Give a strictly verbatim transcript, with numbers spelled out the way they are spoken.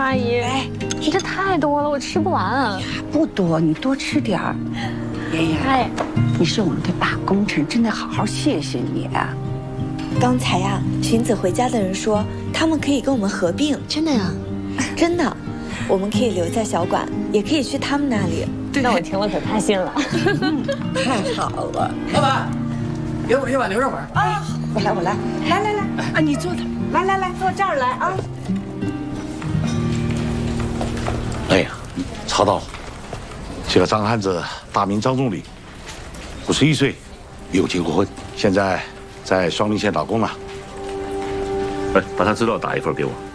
阿姨，哎，你这太多了，我吃不完。 不多，你多吃点儿。爷爷，哎，你是我们的大功臣，真得好好谢谢你啊。 刚才呀，荀子回家的人说，他们可以跟我们合并。 真的呀？ 真的，我们可以留在小馆，也可以去他们那里。 那我听了可开心了。 太好了， 老板，给我一碗牛肉粉啊！我来，我来，来来来，啊，你坐这，来来来，坐这儿来啊。 哎呀，曹导，这个张汉子大名张仲礼，五十一岁，没有结过婚，现在在双林县打工呢。 哎，把他资料打一份给我。